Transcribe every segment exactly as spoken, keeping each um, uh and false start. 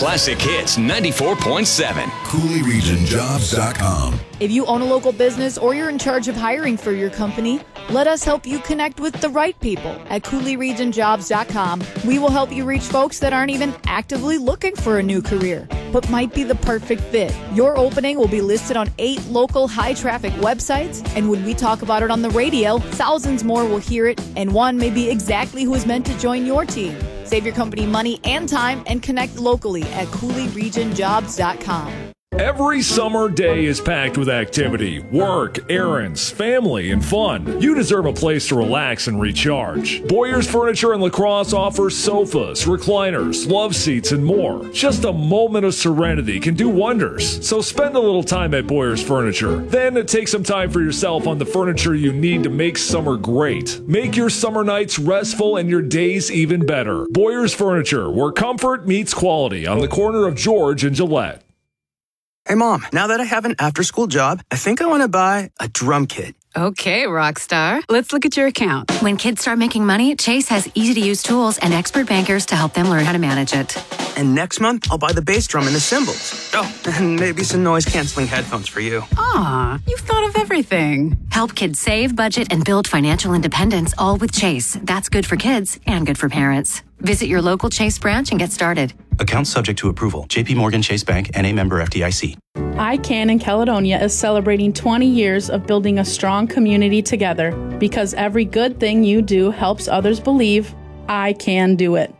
Classic Hits ninety-four point seven. Cooley Region Jobs dot com. If you own a local business or you're in charge of hiring for your company, let us help you connect with the right people at Cooley Region Jobs dot com. We will help you reach folks that aren't even actively looking for a new career, but might be the perfect fit. Your opening will be listed on eight local high-traffic websites, and when we talk about it on the radio, thousands more will hear it, and one may be exactly who is meant to join your team. Save your company money and time and connect locally at Cooley Region Jobs dot com. Every summer day is packed with activity, work, errands, family, and fun. You deserve a place to relax and recharge. Boyers Furniture and Lacrosse offers sofas, recliners, love seats, and more. Just a moment of serenity can do wonders. So spend a little time at Boyers Furniture. Then take some time for yourself on the furniture you need to make summer great. Make your summer nights restful and your days even better. Boyers Furniture, where comfort meets quality, on the corner of George and Gillette. Hey, Mom, now that I have an after-school job, I think I want to buy a drum kit. Okay, Rockstar. Let's look at your account. When kids start making money, Chase has easy-to-use tools and expert bankers to help them learn how to manage it. And next month, I'll buy the bass drum and the cymbals. Oh, and maybe some noise-canceling headphones for you. Aw, you've thought of everything. Help kids save, budget, and build financial independence, all with Chase. That's good for kids and good for parents. Visit your local Chase branch and get started. Account subject to approval. J P Morgan Chase Bank N A member F D I C. I CAN in Caledonia is celebrating twenty years of building a strong community together, because every good thing you do helps others believe I can do it.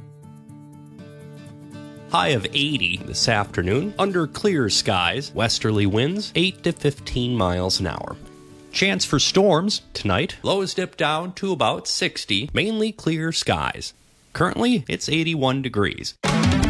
High of eighty this afternoon, under clear skies, westerly winds eight to fifteen miles an hour. Chance for storms tonight, lows dip down to about sixty, mainly clear skies. Currently, it's eighty-one degrees.